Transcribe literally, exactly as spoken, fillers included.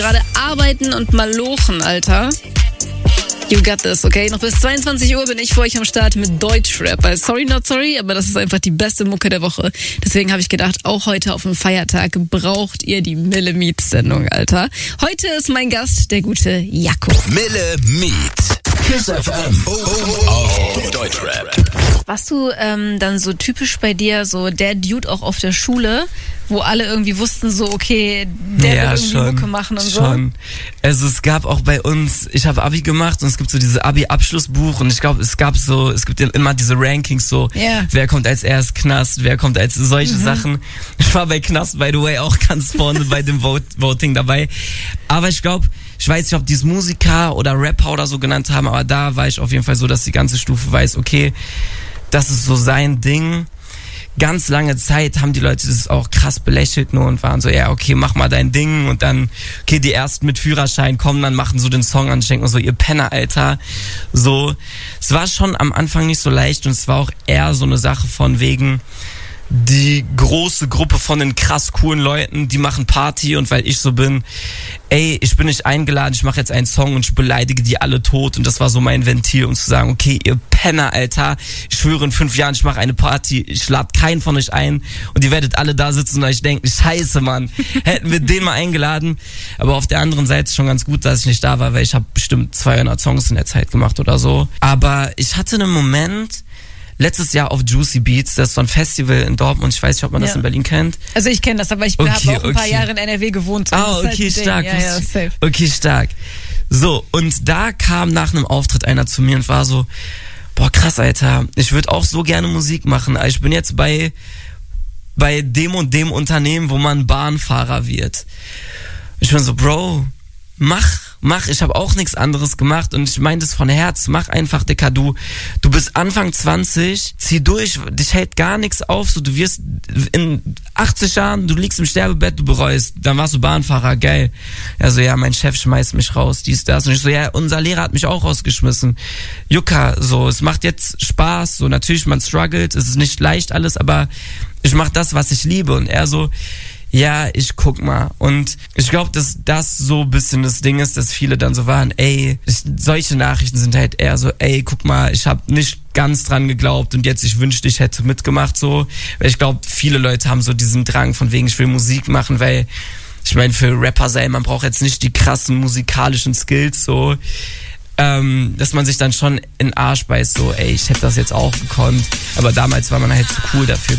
Gerade arbeiten und malochen, Alter. You got this, okay? Noch bis zweiundzwanzig Uhr bin ich für euch am Start mit Deutschrap. Also sorry, not sorry, aber das ist einfach die beste Mucke der Woche. Deswegen habe ich gedacht, auch heute auf dem Feiertag braucht ihr die Mille Meet Sendung, Alter. Heute ist mein Gast der gute Jaco. Mille Meet. Kiss F M. Oh, oh, oh. Auf Deutschrap. Warst du ähm, dann so typisch bei dir, so der Dude auch auf der Schule, wo alle irgendwie wussten, so okay, der ja, will irgendwie schon, Mucke machen und schon. so? Also es gab auch bei uns, ich habe Abi gemacht und es gibt so diese Abi-Abschlussbuch und ich glaube, es gab so, es gibt immer diese Rankings so, yeah. wer kommt als erst Knast, wer kommt als solche mhm. Sachen. Ich war bei Knast, by the way, auch ganz vorne bei dem Vote, Voting dabei. Aber ich glaube, ich weiß nicht, ob die es Musiker oder Rapper oder so genannt haben, aber da war ich auf jeden Fall so, dass die ganze Stufe weiß, okay, das ist so sein Ding. Ganz lange Zeit haben die Leute das auch krass belächelt nur und waren so, ja, okay, mach mal dein Ding und dann, okay, die ersten mit Führerschein kommen, dann machen so den Song an, ich denke mir so, ihr Penner, Alter. So, es war schon am Anfang nicht so leicht und es war auch eher so eine Sache von wegen, die große Gruppe von den krass coolen Leuten, die machen Party und weil ich so bin, ey, ich bin nicht eingeladen, ich mache jetzt einen Song und ich beleidige die alle tot und das war so mein Ventil, um zu sagen, okay, ihr Penner, Alter, ich schwöre in fünf Jahren, ich mache eine Party, ich lade keinen von euch ein und ihr werdet alle da sitzen und euch denken, scheiße, Mann, hätten wir den mal eingeladen, aber auf der anderen Seite ist schon ganz gut, dass ich nicht da war, weil ich habe bestimmt zweihundert Songs in der Zeit gemacht oder so, aber ich hatte einen Moment, letztes Jahr auf Juicy Beats, das ist so ein Festival in Dortmund, ich weiß nicht, ob man das ja. in Berlin kennt. Also ich kenne das, aber ich okay, habe auch ein okay. paar Jahre in N R W gewohnt. So ah, okay, halt stark. Ja, ja, safe. Okay, stark. So, und da kam nach einem Auftritt einer zu mir und war so, boah, krass, Alter, ich würde auch so gerne Musik machen. Ich bin jetzt bei, bei dem und dem Unternehmen, wo man Bahnfahrer wird. Ich bin so, Bro, mach, mach, ich habe auch nichts anderes gemacht und ich meine das von Herz, mach einfach, Dicker, du, du bist Anfang zwanzig, zieh durch, dich hält gar nichts auf, so du wirst in achtzig Jahren, du liegst im Sterbebett, du bereust, dann warst du Bahnfahrer, geil. Also ja, mein Chef schmeißt mich raus, dies, das und ich so, ja, unser Lehrer hat mich auch rausgeschmissen. Jucka, so, es macht jetzt Spaß, so natürlich, man struggelt, es ist nicht leicht alles, aber ich mach das, was ich liebe und er so, ja, ich guck mal. Und ich glaube, dass das so ein bisschen das Ding ist, dass viele dann so waren, ey, ich, solche Nachrichten sind halt eher so, ey, guck mal, ich habe nicht ganz dran geglaubt und jetzt, ich wünschte, ich hätte mitgemacht, so. Weil ich glaube, viele Leute haben so diesen Drang von wegen, ich will Musik machen, weil, ich meine, für Rapper sein, man braucht jetzt nicht die krassen musikalischen Skills, so. Ähm, dass man sich dann schon in den Arsch beißt, so, ey, ich hätte das jetzt auch gekonnt. Aber damals war man halt zu cool dafür.